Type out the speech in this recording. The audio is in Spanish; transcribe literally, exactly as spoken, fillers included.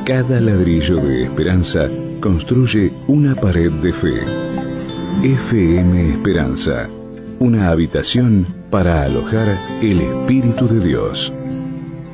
Cada ladrillo de esperanza construye una pared de fe. F M Esperanza, una habitación para alojar el Espíritu de Dios.